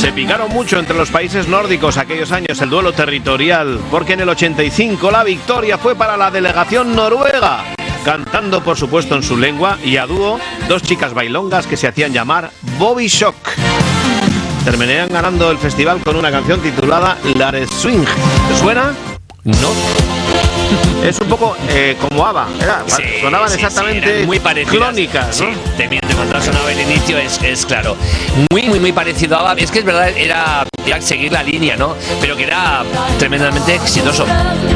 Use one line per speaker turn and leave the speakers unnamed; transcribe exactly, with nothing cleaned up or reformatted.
Se picaron mucho entre los países nórdicos aquellos años el duelo territorial, porque en el ochenta y cinco la victoria fue para la delegación noruega, cantando por supuesto en su lengua y a dúo dos chicas bailongas que se hacían llamar Bobby Shock. Terminarían ganando el festival con una canción titulada Lare Swing. ¿Te suena?
No.
Es un poco eh, como ABBA, ¿era?
Sí,
sonaban
sí,
exactamente
sí, muy parecidas,
clónicas, ¿no?
Sí, de, de cuando sonaba el inicio es, es claro. Muy, muy, muy parecido a ABBA. Es que es verdad, era, era seguir la línea, ¿no? Pero que era tremendamente exitoso.